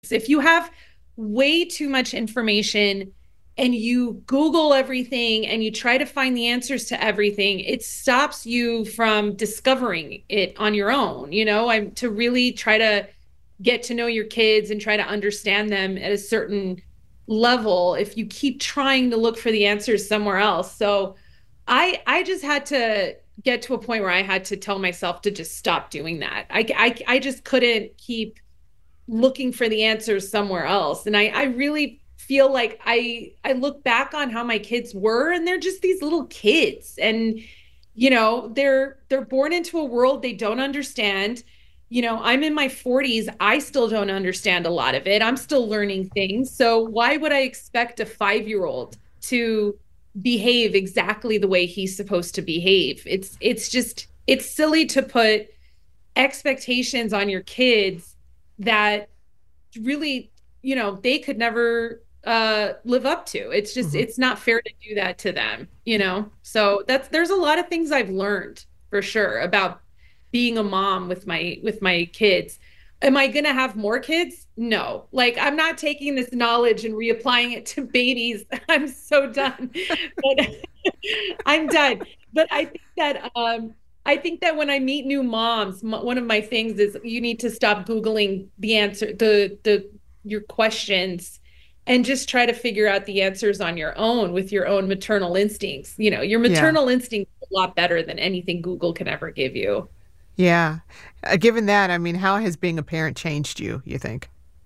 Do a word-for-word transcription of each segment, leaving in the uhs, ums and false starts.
If you have way too much information and you Google everything and you try to find the answers to everything, it stops you from discovering it on your own. You know, I'm to really try to get to know your kids and try to understand them at a certain level if you keep trying to look for the answers somewhere else. So I I just had to get to a point where I had to tell myself to just stop doing that. I I, I just couldn't keep looking for the answers somewhere else. And I, I really feel like I I look back on how my kids were, and they're just these little kids. And, you know, they're they're born into a world they don't understand. You know, I'm in my forties. I still don't understand a lot of it. I'm still learning things. So why would I expect a five-year-old to behave exactly the way he's supposed to behave? It's it's just it's silly to put expectations on your kids that really, you know, they could never uh live up to. It's just Hmm. it's not fair to do that to them, you know. So that's there's a lot of things I've learned for sure about being a mom with my with my kids. Am I going to have more kids? No. Like, I'm not taking this knowledge and reapplying it to babies. I'm so done. But I'm done. But I think that um I think that when I meet new moms, m- one of my things is you need to stop Googling the answer, the the your questions, and just try to figure out the answers on your own with your own maternal instincts. You know, your Yeah. maternal instinct is a lot better than anything Google can ever give you. Yeah. Uh, given that, I mean, how has being a parent changed you, you think?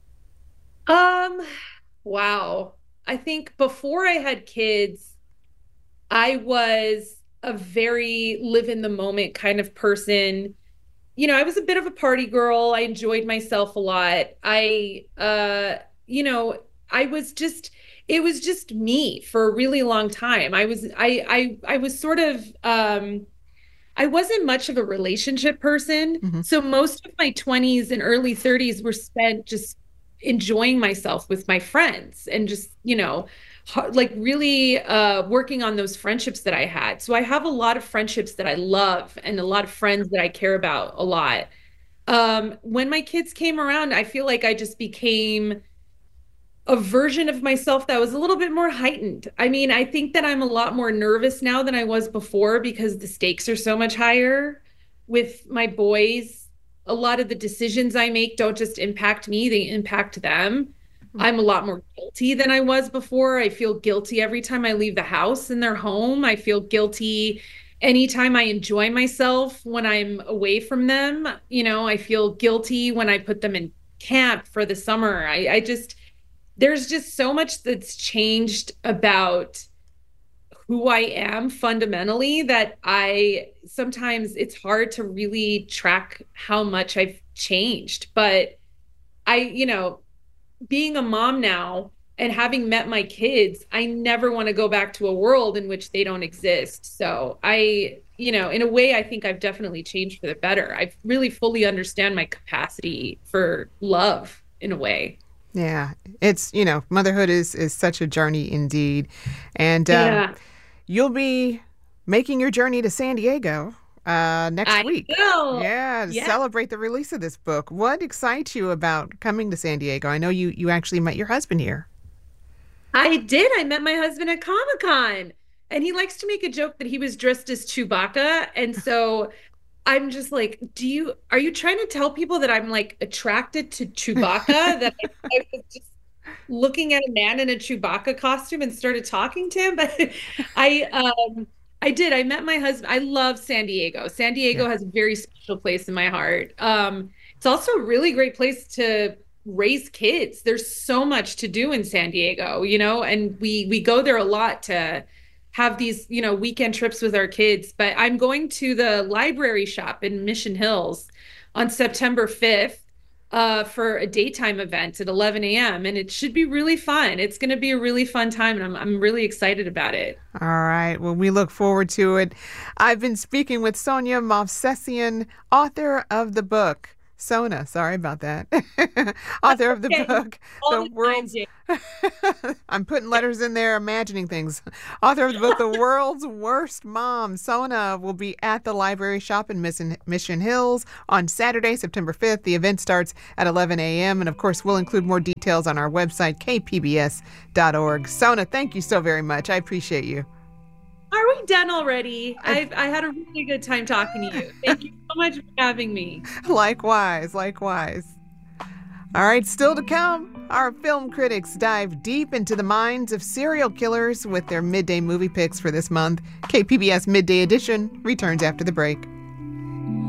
Um, wow. I think before I had kids, I was a very live in the moment kind of person. You know, I was a bit of a party girl. I enjoyed myself a lot. I, uh, you know, I was just, it was just me for a really long time. I was, I, I, I was sort of, um, I wasn't much of a relationship person. Hmm. So most of my twenties and early thirties were spent just enjoying myself with my friends and just, you know, ho- like really uh, working on those friendships that I had. So I have a lot of friendships that I love and a lot of friends that I care about a lot. Um, when my kids came around, I feel like I just became a version of myself that was a little bit more heightened. I mean, I think that I'm a lot more nervous now than I was before because the stakes are so much higher with my boys. A lot of the decisions I make don't just impact me, they impact them. I'm a lot more guilty than I was before. I feel guilty every time I leave the house and they're home. I feel guilty anytime I enjoy myself when I'm away from them. You know, I feel guilty when I put them in camp for the summer. I, I just, there's just so much that's changed about who I am fundamentally that I sometimes it's hard to really track how much I've changed. But I, you know, being a mom now and having met my kids, I never want to go back to a world in which they don't exist. So I, you know, in a way, I think I've definitely changed for the better. I really fully understand my capacity for love in a way. Yeah. It's, you know, motherhood is is such a journey indeed. And um, Yeah, you'll be making your journey to San Diego uh, next I week. will. Yeah, to Yeah. celebrate the release of this book. What excites you about coming to San Diego? I know you you actually met your husband here. I did. I met my husband at Comic-Con, and he likes to make a joke that he was dressed as Chewbacca. And so I'm just like, do you are you trying to tell people that I'm like attracted to Chewbacca? That I, I was just looking at a man in a Chewbacca costume and started talking to him? But I um I did. I met my husband. I love San Diego. San Yeah. Diego has a very special place in my heart. Um, it's also a really great place to raise kids. There's so much to do in San Diego, you know, and we we go there a lot to have these, you know, weekend trips with our kids. But I'm going to the library shop in Mission Hills on September fifth uh, for a daytime event at eleven a m. And it should be really fun. It's going to be a really fun time, and I'm I'm really excited about it. All right. Well, we look forward to it. I've been speaking with Sonia Movsesian, author of the book Sona, sorry about that. Author of the Okay. book, All The the time, World's. Jane. I'm putting letters in there, imagining things. Author of the book, The World's Worst Mom. Sona will be at the library shop in Mission, Mission Hills on Saturday, September fifth. The event starts at eleven a.m. And of course, we'll include more details on our website, k p b s dot org. Sona, thank you so very much. I appreciate you. Are we done already? I've I had a really good time talking to you. Thank you so much for having me. Likewise, likewise. All right, still to come, our film critics dive deep into the minds of serial killers with their midday movie picks for this month. K P B S Midday Edition returns after the break.